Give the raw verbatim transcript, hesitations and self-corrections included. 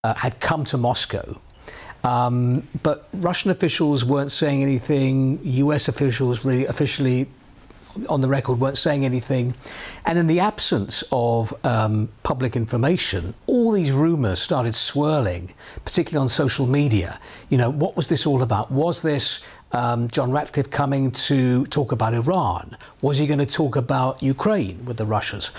uh, had come to Moscow. Um, but Russian officials weren't saying anything. U S officials really officially on the record weren't saying anything. And in the absence of um, public information, all these rumours started swirling, particularly on social media. You know, what was this all about? Was this um, John Ratcliffe coming to talk about Iran? Was he going to talk about Ukraine with the Russians?